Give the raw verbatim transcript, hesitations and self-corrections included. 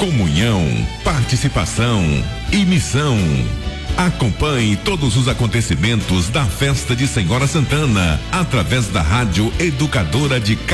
comunhão, participação e missão. Acompanhe todos os acontecimentos da festa de Senhora Santana através da Rádio Educadora de